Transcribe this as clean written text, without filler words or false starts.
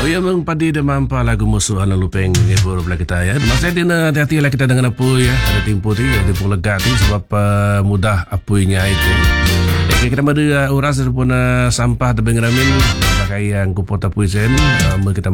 Oh ya memang padi dia mampa lagu musuh ana lupeng ngibur belah kita ya. Masa dia hati-hati lah kita dengan apu ya. Ada tempo tu ya, tempo lega tu sebab mudah apunya itu. Kita madu uras pun sampah tebing ramin pakai yang kupot apu sen kita